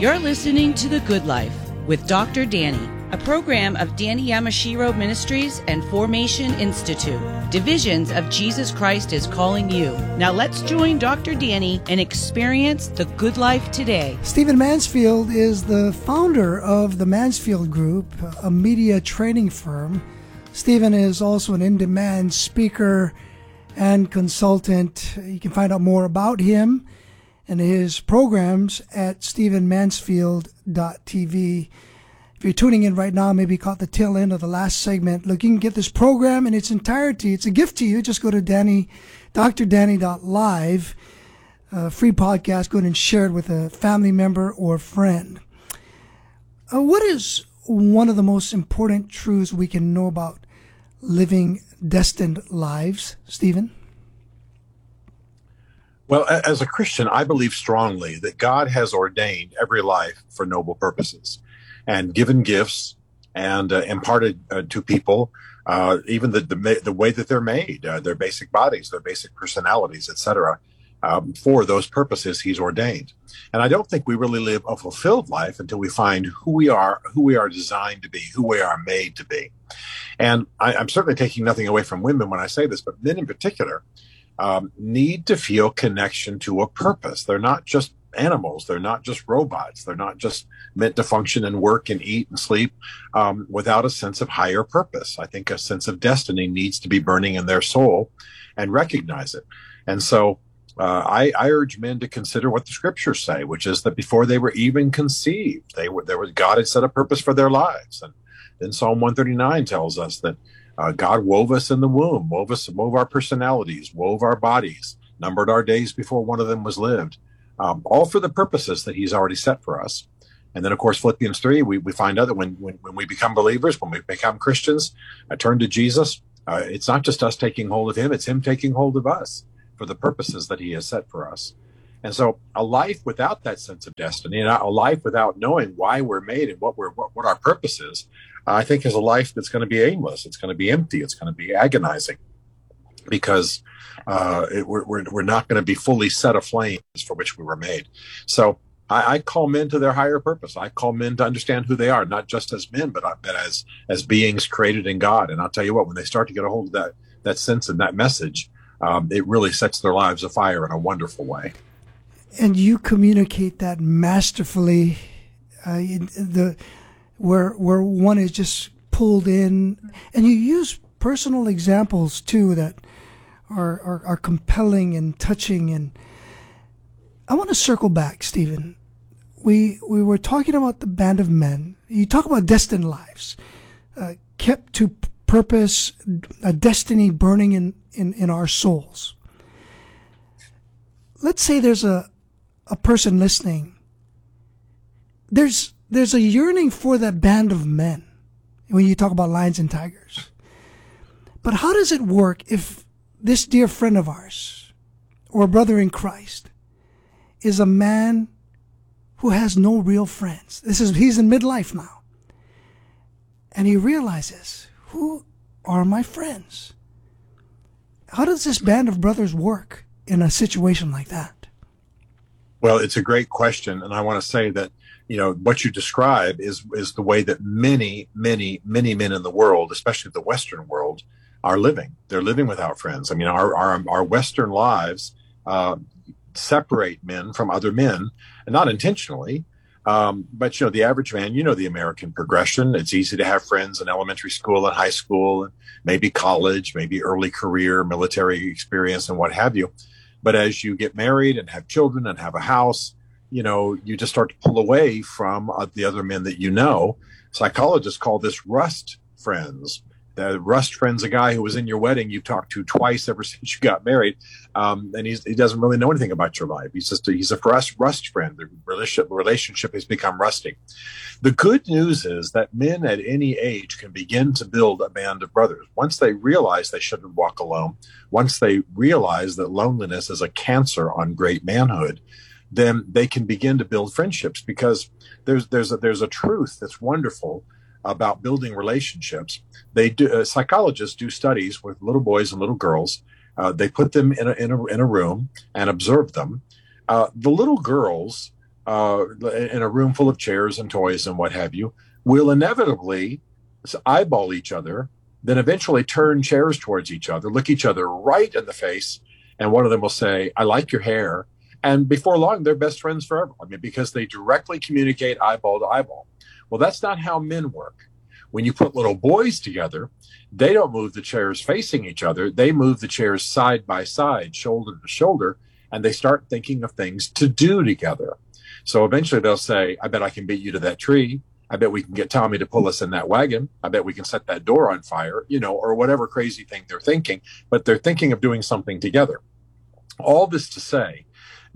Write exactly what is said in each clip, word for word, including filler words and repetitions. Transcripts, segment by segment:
You're listening to The Good Life with Doctor Danny, a program of Danny Yamashiro Ministries and Formation Institute. Divisions of Jesus Christ is calling you. Now let's join Doctor Danny and experience the good life today. Stephen Mansfield is the founder of the Mansfield Group, a media training firm. Stephen is also an in-demand speaker and consultant. You can find out more about him and his programs at stephen mansfield dot t v. If you're tuning in right now, maybe caught the tail end of the last segment, look, you can get this program in its entirety. It's a gift to you. Just go to Danny, D R Danny dot live, a free podcast. Go ahead and share it with a family member or friend. Uh, what is one of the most important truths we can know about living destined lives, Stephen? Well, as a Christian, I believe strongly that God has ordained every life for noble purposes and given gifts and uh, imparted uh, to people, uh, even the, the the way that they're made, uh, their basic bodies, their basic personalities, et cetera. Um, for those purposes, He's ordained. And I don't think we really live a fulfilled life until we find who we are, who we are designed to be, who we are made to be. And I, I'm certainly taking nothing away from women when I say this, but men in particular um, need to feel connection to a purpose. They're not just animals. They're not just robots. They're not just meant to function and work and eat and sleep um, without a sense of higher purpose. I think a sense of destiny needs to be burning in their soul and recognize it. And so uh, I, I urge men to consider what the scriptures say, which is that before they were even conceived, they were there was God had set a purpose for their lives. And then Psalm one thirty-nine tells us that uh, God wove us in the womb, wove us, wove our personalities, wove our bodies, numbered our days before one of them was lived. Um, all for the purposes that He's already set for us. And then, of course, Philippians three, we, we find out that when, when, when we become believers, when we become Christians, uh, turn to Jesus, uh, it's not just us taking hold of Him, it's Him taking hold of us for the purposes that He has set for us. And so a life without that sense of destiny, and a life without knowing why we're made and what we're what, what our purpose is, uh, I think is a life that's going to be aimless. It's going to be empty. It's going to be agonizing because uh, it, we're, we're, we're not going to be fully set aflame for which we were made. So I, I call men to their higher purpose. I call men to understand who they are, not just as men, but, but as as beings created in God. And I'll tell you what, when they start to get a hold of that that sense and that message, um, it really sets their lives afire in a wonderful way. And you communicate that masterfully, uh, in the where where one is just pulled in, and you use personal examples too that are are, are compelling and touching. And I want to circle back, Stephen. We we were talking about the band of men. You talk about destined lives, uh, kept to purpose, a destiny burning in, in, in our souls. Let's say there's a a person listening. There's there's a yearning for that band of men when you talk about lions and tigers. But how does it work if this dear friend of ours or brother in Christ is a man who has no real friends? This is he's in midlife now. And he realizes, who are my friends? How does this band of brothers work in a situation like that? Well, it's a great question. And I want to say that, you know, what you describe is is the way that many, many, many men in the world, especially the Western world, are living. They're living without friends. I mean, our our, our Western lives uh, separate men from other men, and not intentionally. Um, but, you know, the average man, you know, the American progression. It's easy to have friends in elementary school and high school, maybe college, maybe early career, military experience, and what have you. But as you get married and have children and have a house, you know, you just start to pull away from uh, the other men that you know. Psychologists call this rust friends. The rust friend's a guy who was in your wedding you've talked to twice ever since you got married, um, and he's, he doesn't really know anything about your life. He's just a, he's a rust, rust friend. The relationship, relationship has become rusty. The good news is that men at any age can begin to build a band of brothers. Once they realize they shouldn't walk alone, once they realize that loneliness is a cancer on great manhood, then they can begin to build friendships, because there's there's a, there's a truth that's wonderful about building relationships. They do, uh, psychologists do studies with little boys and little girls. Uh, they put them in a, in a in a room and observe them. Uh, the little girls uh, in a room full of chairs and toys and what have you, will inevitably eyeball each other, then eventually turn chairs towards each other, look each other right in the face, and one of them will say, "I like your hair." And before long, they're best friends forever. I mean, because they directly communicate eyeball to eyeball. Well, that's not how men work. When you put little boys together, they don't move the chairs facing each other. They move the chairs side by side, shoulder to shoulder, and they start thinking of things to do together. So eventually they'll say, "I bet I can beat you to that tree. I bet we can get Tommy to pull us in that wagon. I bet we can set that door on fire," you know, or whatever crazy thing they're thinking. But they're thinking of doing something together. All this to say,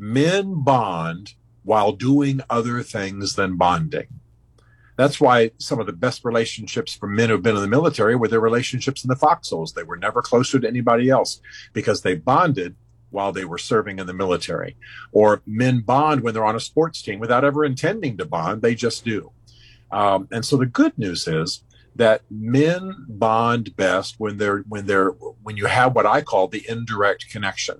men bond while doing other things than bonding. That's why some of the best relationships for men who've been in the military were their relationships in the foxholes. They were never closer to anybody else because they bonded while they were serving in the military. Or men bond when they're on a sports team without ever intending to bond. They just do. Um, and so the good news is that men bond best when they're when they're when you have what I call the indirect connection.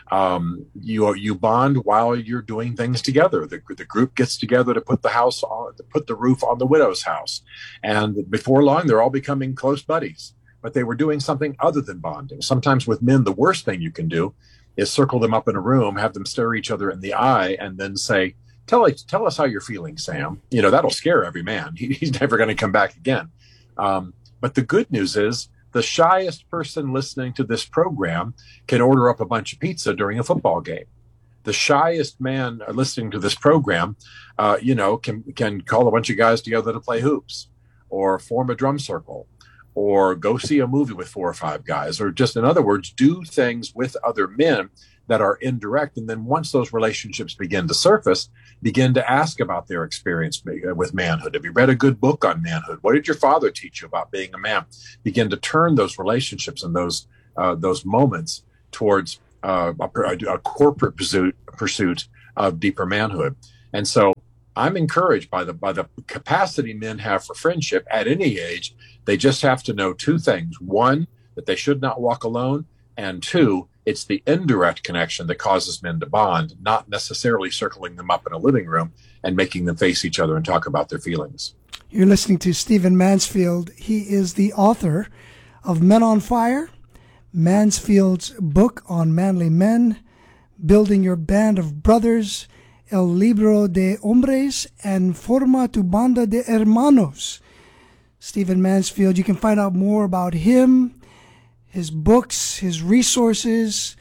Um, you you bond while you're doing things together. The, the group gets together to put the house on, to put the roof on the widow's house, and before long they're all becoming close buddies. But they were doing something other than bonding. Sometimes with men, the worst thing you can do is circle them up in a room, have them stare each other in the eye, and then say, "Tell us, tell us how you're feeling, Sam." You know, that'll scare every man. He, he's never going to come back again. Um, but the good news is the shyest person listening to this program can order up a bunch of pizza during a football game. The shyest man listening to this program, uh, you know, can can call a bunch of guys together to play hoops or form a drum circle or go see a movie with four or five guys, or just, in other words, do things with other men that are indirect. And then once those relationships begin to surface, begin to ask about their experience with manhood. Have you read a good book on manhood? What did your father teach you about being a man? Begin to turn those relationships and those uh, those moments towards uh, a, a corporate pursuit, pursuit of deeper manhood. And so I'm encouraged by the by the capacity men have for friendship at any age. They just have to know two things. One, that they should not walk alone. And two, it's the indirect connection that causes men to bond, not necessarily circling them up in a living room and making them face each other and talk about their feelings. You're listening to Stephen Mansfield. He is the author of Men on Fire, Mansfield's book on manly men, Building Your Band of Brothers, El Libro de Hombres, and Forma tu Banda de Hermanos. Stephen Mansfield, you can find out more about him, his books, his resources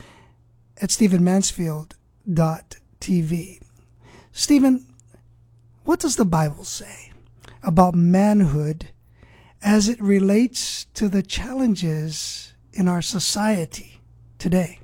at stephen mansfield dot t v. Stephen, what does the Bible say about manhood as it relates to the challenges in our society today?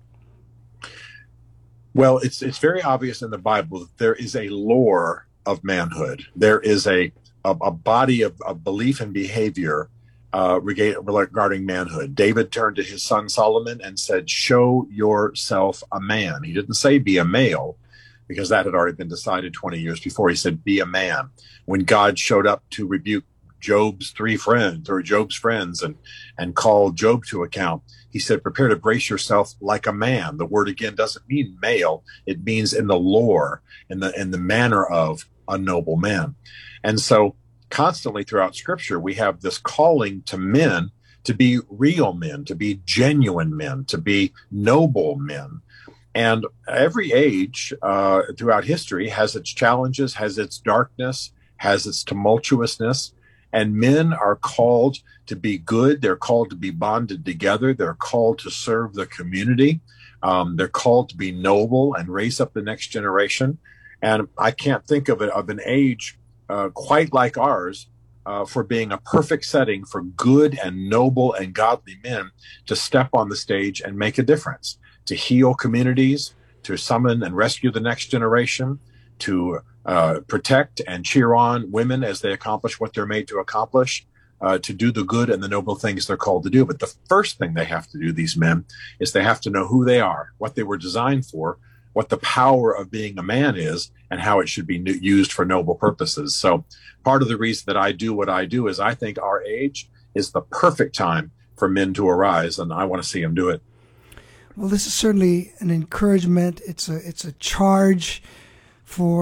Well, it's it's very obvious in the Bible that there is a lore of manhood. There is a a, a body of, of belief and behavior Uh, regarding manhood. David turned to his son Solomon and said, "Show yourself a man." He didn't say be a male, because that had already been decided twenty years before. He said, "Be a man." When God showed up to rebuke Job's three friends or Job's friends and, and called Job to account, he said, "Prepare to brace yourself like a man." The word again doesn't mean male. It means in the lore, in the, in the manner of a noble man. And so constantly throughout Scripture, we have this calling to men to be real men, to be genuine men, to be noble men. And every age uh, throughout history has its challenges, has its darkness, has its tumultuousness. And men are called to be good. They're called to be bonded together. They're called to serve the community. Um, they're called to be noble and raise up the next generation. And I can't think of, it, of an age Uh, quite like ours, uh, for being a perfect setting for good and noble and godly men to step on the stage and make a difference, to heal communities, to summon and rescue the next generation, to uh, protect and cheer on women as they accomplish what they're made to accomplish, uh, to do the good and the noble things they're called to do. But the first thing they have to do, these men, is they have to know who they are, what they were designed for, what the power of being a man is, and how it should be used for noble purposes. So part of the reason that I do what I do is I think our age is the perfect time for men to arise, and I want to see them do it. Well, this is certainly an encouragement. It's a it's a charge for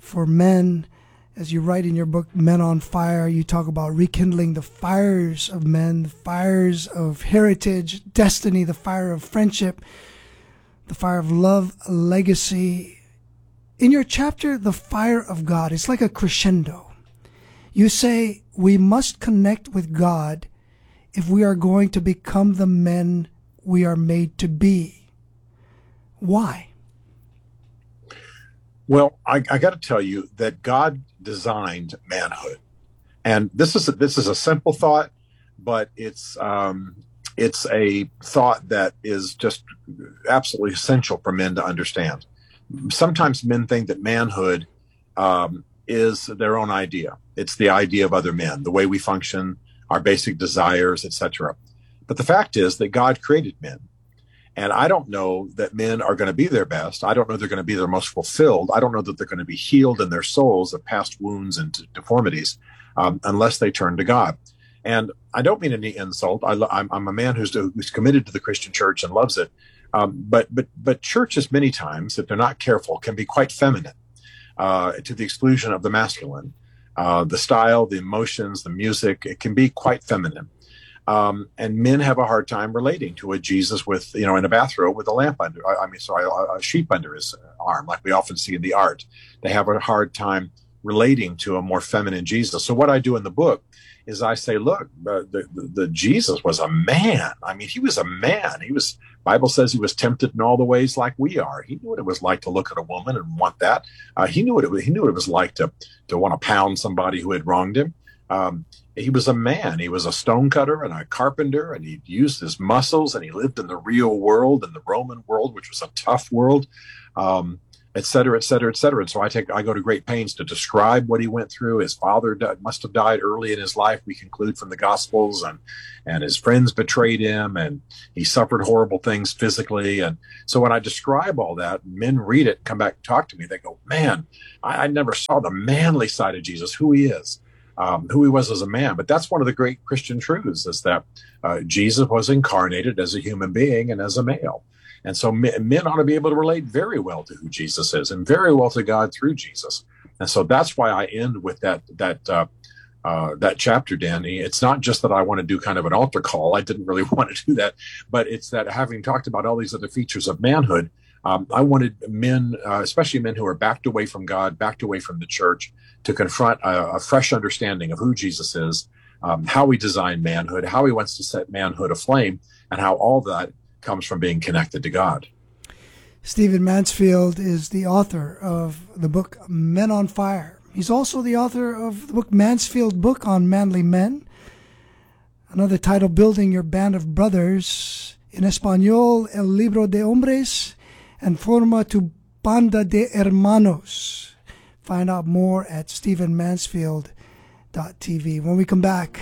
for men. As you write in your book, Men on Fire, you talk about rekindling the fires of men, the fires of heritage, destiny, the fire of friendship, the fire of love, legacy. In your chapter, The Fire of God, it's like a crescendo. You say we must connect with God if we are going to become the men we are made to be. Why? Well, I, I got to tell you that God designed manhood, and this is a, this is a simple thought, but it's um, it's a thought that is just absolutely essential for men to understand. Sometimes men think that manhood um, is their own idea. It's the idea of other men, the way we function, our basic desires, et cetera. But the fact is that God created men. And I don't know that men are going to be their best. I don't know they're going to be their most fulfilled. I don't know that they're going to be healed in their souls of past wounds and deformities um, unless they turn to God. And I don't mean any insult. I, I'm, I'm a man who's, who's committed to the Christian church and loves it. Um, but but but churches many times, if they're not careful, can be quite feminine uh, to the exclusion of the masculine. Uh, the style, the emotions, the music, it can be quite feminine. Um, and men have a hard time relating to a Jesus with, you know, in a bathrobe with a lamp under, I mean, sorry, a sheep under his arm, like we often see in the art. They have a hard time relating to a more feminine Jesus. So what I do in the book is I say, look, uh, the, the, the Jesus was a man. I mean, he was a man. He was, Bible says he was tempted in all the ways like we are. He knew what it was like to look at a woman and want that. Uh, he knew what it was, he knew what it was like to, to want to pound somebody who had wronged him. Um, he was a man. He was a stonecutter and a carpenter, and he used his muscles, and he lived in the real world, in the Roman world, which was a tough world, um, et cetera, et cetera, et cetera. And so I take, I go to great pains to describe what he went through. His father died, must have died early in his life, we conclude from the Gospels, and, and his friends betrayed him, and he suffered horrible things physically. And so when I describe all that, men read it, come back and talk to me. They go, man, I, I never saw the manly side of Jesus, who he is. Um, who he was as a man. But that's one of the great Christian truths, is that uh, Jesus was incarnated as a human being and as a male. And so men, men ought to be able to relate very well to who Jesus is and very well to God through Jesus. And so that's why I end with that that uh, uh, that chapter, Danny. It's not just that I want to do kind of an altar call. I didn't really want to do that. But it's that, having talked about all these other features of manhood, Um, I wanted men, uh, especially men who are backed away from God, backed away from the church, to confront a, a fresh understanding of who Jesus is, um, how he designed manhood, how he wants to set manhood aflame, and how all that comes from being connected to God. Stephen Mansfield is the author of the book Men on Fire. He's also the author of the book Mansfield Book on Manly Men, another title, Building Your Band of Brothers, in Espanol, El Libro de Hombres, and Forma tu Banda de Hermanos. Find out more at stephen mansfield dot t v. When we come back,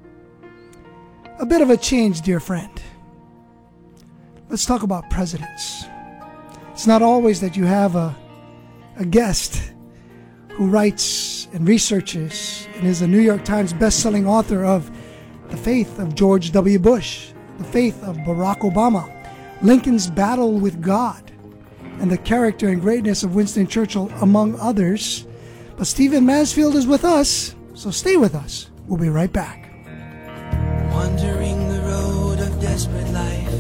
a bit of a change, dear friend. Let's talk about presidents. It's not always that you have a, a guest who writes and researches and is a New York Times best-selling author of The Faith of George W. Bush, The Faith of Barack Obama, Lincoln's Battle with God, and the character and greatness of Winston Churchill, among others. But Stephen Mansfield is with us, so stay with us. We'll be right back. Wandering the road of desperate life,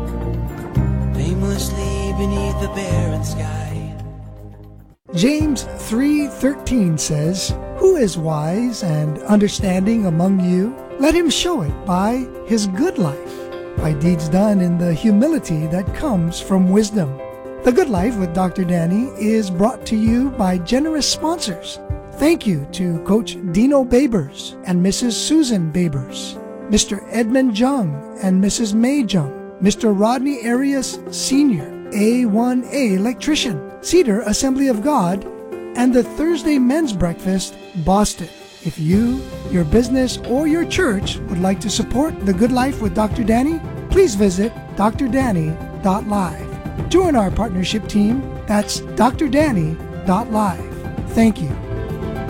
aimlessly beneath the barren sky. James three thirteen says, "Who is wise and understanding among you? Let him show it by his good life, by deeds done in the humility that comes from wisdom." The Good Life with Doctor Danny is brought to you by generous sponsors. Thank you to Coach Dino Babers and Missus Susan Babers, Mister Edmund Jung and Missus May Jung, Mister Rodney Arias Senior, A one A Electrician, Cedar Assembly of God, and the Thursday Men's Breakfast, Boston. If you, your business, or your church would like to support The Good Life with Doctor Danny, please visit d r danny dot live. Join our partnership team. That's d r danny dot live. Thank you.